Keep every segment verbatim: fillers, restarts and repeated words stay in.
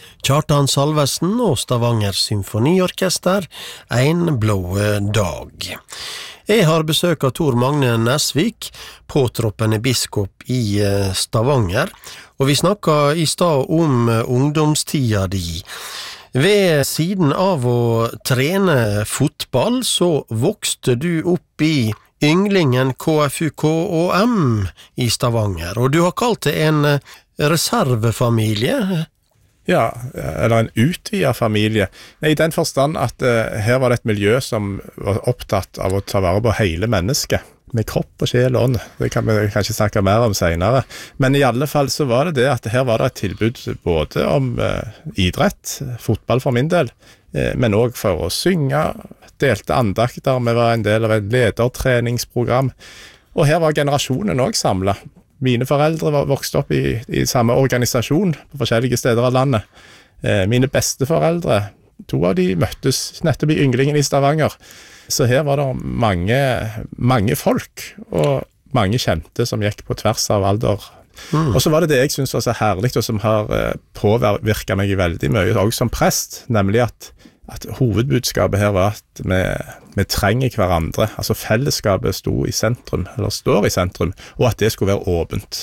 Kjartan Salvesen og Stavanger Symfoniorkester, En blå dag. Jeg har besøk av Tor Magne Nesvik, påtroppende biskop i Stavanger, og vi snakket i stad om ungdomstida di. Ved siden av å trene fotball, så vokste du opp i ynglingen K F U K og M i Stavanger, og du har kalt det en reservefamilie. Ja, eller en utvidet familie. I den forstand at uh, her var det et miljø som var opptatt av å ta vare på hele mennesket, med kropp og sjel og ånd. Det kan vi kanskje snakke mer om senere. Men i alle fall så var det det at her var det et tilbud både om uh, idrett, fotball for min del, uh, men også for å synge, delte andakter, vi var en del av et ledertreningsprogram, og her var generasjonen også samlet. Mine foreldre var vokst opp i, i samme organisasjon på forskjellige steder av landet. Eh, mine besteforeldre, to av de møttes nettopp i ynglingen i Stavanger. Så her var det mange, mange folk, og mange kjente som gikk på tvers av alder. Mm. Og så var det det jeg synes var så herlig, og som har eh, påvirket meg veldig mye, også som prest, nemlig at at hovedbudskapet her var at vi, vi trenger hverandre, altså fellesskapet sto i sentrum, eller står i sentrum, og at det skulle være åpent.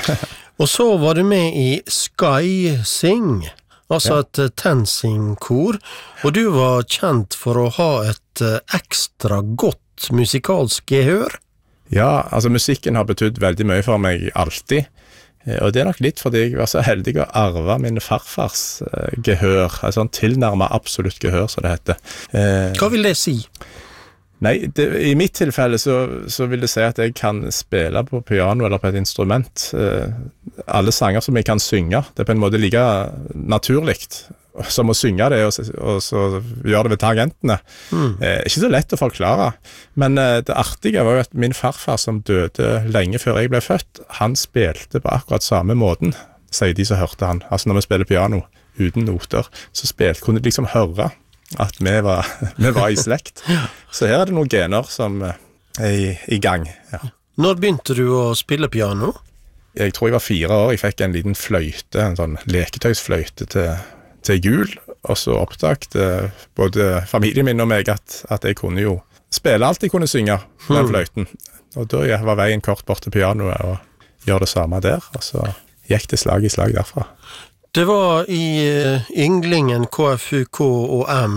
Og så var du med i Sky Sing, altså ja. Et TenSing-kor, og du var kjent for å ha et ekstra godt musikalsk gehør. Ja, altså musikken har betydd veldig mye for meg alltid, og det er nok litt fordi jeg var så heldig å arve min farfars uh, gehør, altså tilnærmet absolutt gehør, som det heter. Uh, Hva vil det si? Nei, det, i mitt tilfelle så, så vil det si at jeg kan spille på piano eller på et instrument. Uh, alle sanger som jeg kan synge, det er på en måte like naturligt som å synge det, og, og så gjøre det ved tangentene. Mm. Eh, ikke så lett å forklare, men eh, det artige var jo at min farfar som døde lenge før jeg ble født, han spilte på akkurat samme måten, sier de som hørte han. Altså når vi spiller piano uten noter, så spilte, kunne de liksom høre at vi var, vi var i slekt. Så her er det noen gener som er i, i gang. Ja. Når begynte du å spille piano? Jeg tror jeg var fire år, jeg fikk en liten fløyte, en sånn leketøysfløyte til til jul, og så oppdagte både familien min og meg at, at jeg kunne jo spille alt jeg kunne synge på den fløyten. Og da var veien kort bort til pianoet og gjøre det samme der, og så gikk det slag i slag derfra. Det var i uh, ynglingen K F U K og M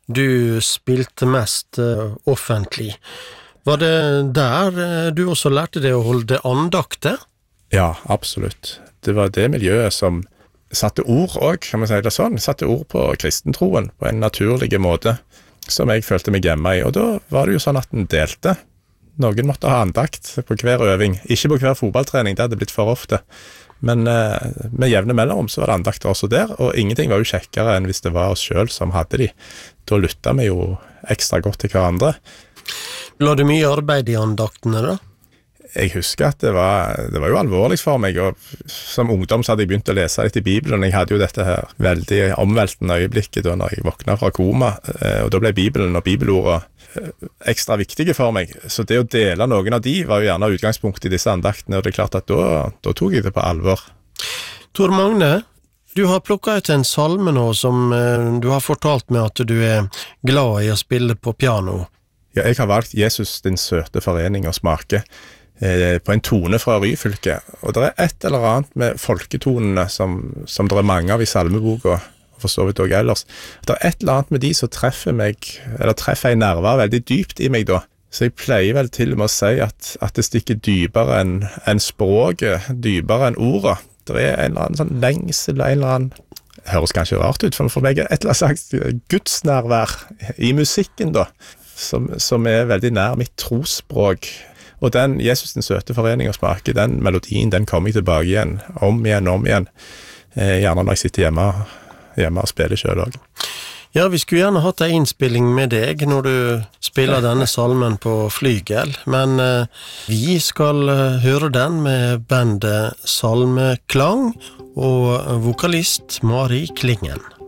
du spilte mest uh, offentlig. Var det der uh, du også lærte deg å holde andakte? Ja, absolutt. Det var det miljøet som satte ord også, kan man si det sånn, satte ord på kristentroen på en naturlig måte, som jeg følte meg hjemme i. Og da var det jo sånn at den delte. Noen måtte ha andakt på hver øving, ikke på hver fotballtrening, det hadde blitt for ofte. Men eh, med jevne mellomrom så var det andakter også der, og ingenting var jo kjekkere enn hvis det var oss selv som hadde de. Da lyttet vi jo ekstra godt til hverandre. La du mye arbeid i andaktene da? Jeg husker at det var, det var jo alvorlig for meg, og som ungdom så hadde jeg begynt å lese litt i Bibelen, og jeg hadde jo dette her veldig omveltende øyeblikket da når jeg våknet fra koma, og da ble Bibelen og bibelordene ekstra viktige for meg. Så det å dele noen av de var jo gjerne utgangspunktet i disse andaktene, og det er klart at da, da tok jeg det på alvor. Tor Magne, du har plukket ut en salme nå som du har fortalt meg at du er glad i å spille på piano. Ja, jeg har valgt Jesus, din søte forening og smake, på en tone fra Ryfylke, og det er et eller annet med folketonene som, som det er mange av i salmeboka, og for så vidt også ellers. Det er et eller annet med de som treffer meg, eller treffer en nerve veldig dypt i meg da, så jeg pleier vel til og med å si at, at det stikker dypere enn en språket, dypere enn ordet. Det er en eller annen sånn lengsel, en eller annen, det høres kanskje rart ut, for for meg er et eller annet slags gudsnærvær i musikken da, som, som er veldig nær mitt trosspråk. Og den Jesus den søte forening og smake, den melodien, den kommer jeg tilbake igjen, om igjen, om igjen. Eh, gjerne når jeg sitter hjemme, hjemme og spiller selv også. Ja, vi skulle gjerne hatt en innspilling med deg når du spiller denne salmen på flygel, men eh, vi skal eh, høre den med bandet Salmeklang og vokalist Mari Klingen.